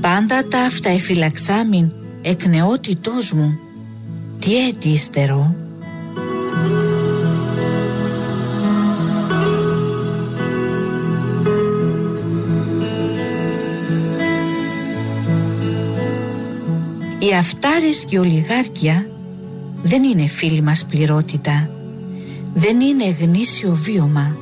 πάντα ταύτα εφυλαξάμιν εκ νεότητός μου, τι έτη υστερώ. Οι αυτάρες και ολιγάρκια δεν είναι φίλη μας πληρότητα, δεν είναι γνήσιο βίωμα.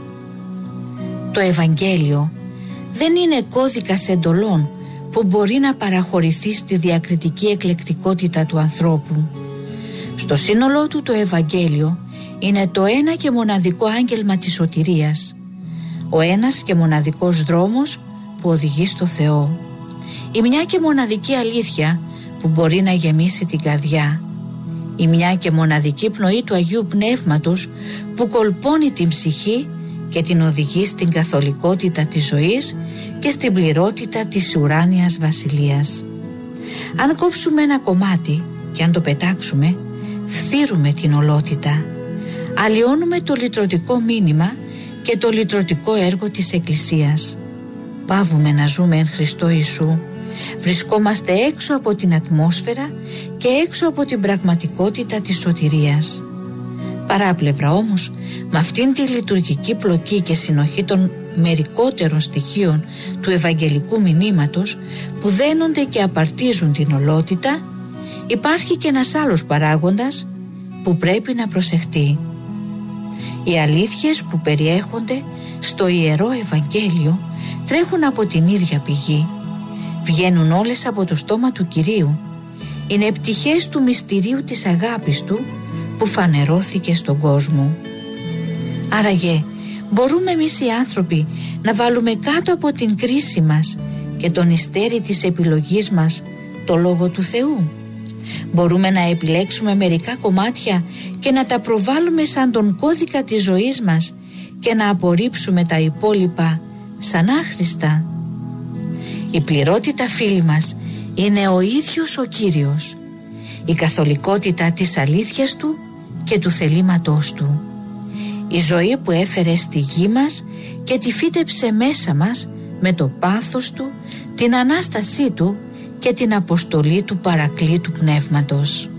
Το Ευαγγέλιο δεν είναι κώδικας εντολών που μπορεί να παραχωρηθεί στη διακριτική εκλεκτικότητα του ανθρώπου. Στο σύνολό του το Ευαγγέλιο είναι το ένα και μοναδικό άγγελμα της σωτηρίας, ο ένας και μοναδικός δρόμος που οδηγεί στο Θεό, η μια και μοναδική αλήθεια που μπορεί να γεμίσει την καρδιά, η μια και μοναδική πνοή του Αγίου Πνεύματος που κολπώνει την ψυχή και την οδηγεί στην καθολικότητα της ζωής και στην πληρότητα της ουράνιας βασιλείας. Αν κόψουμε ένα κομμάτι και αν το πετάξουμε, φθείρουμε την ολότητα, αλλοιώνουμε το λυτρωτικό μήνυμα και το λυτρωτικό έργο της Εκκλησίας. Παύουμε να ζούμε εν Χριστώ Ιησού, βρισκόμαστε έξω από την ατμόσφαιρα και έξω από την πραγματικότητα της σωτηρίας. Παράπλευρα όμως, με αυτήν τη λειτουργική πλοκή και συνοχή των μερικότερων στοιχείων του Ευαγγελικού μηνύματος που δένονται και απαρτίζουν την ολότητα, υπάρχει και ένας άλλος παράγοντας που πρέπει να προσεχτεί. Οι αλήθειες που περιέχονται στο Ιερό Ευαγγέλιο τρέχουν από την ίδια πηγή, βγαίνουν όλες από το στόμα του Κυρίου, είναι πτυχές του μυστηρίου της αγάπης Του που φανερώθηκε στον κόσμο. Άραγε μπορούμε εμείς οι άνθρωποι να βάλουμε κάτω από την κρίση μας και τον ιστέρι της επιλογής μας το Λόγο του Θεού? Μπορούμε να επιλέξουμε μερικά κομμάτια και να τα προβάλλουμε σαν τον κώδικα της ζωής μας και να απορρίψουμε τα υπόλοιπα σαν άχρηστα? Η πληρότητα, φίλοι μας, είναι ο ίδιος ο Κύριος, η καθολικότητα της αλήθειας Του και του θελήματός Του, η ζωή που έφερε στη γη μας και τη φύτεψε μέσα μας με το πάθος Του, την Ανάστασή Του και την αποστολή του Παρακλήτου Πνεύματος.